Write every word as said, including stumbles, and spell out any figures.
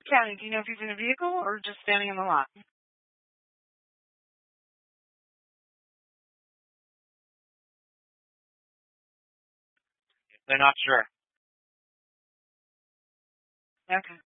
County, do you know if he's in a vehicle or just standing in the lot? They're not sure. Okay.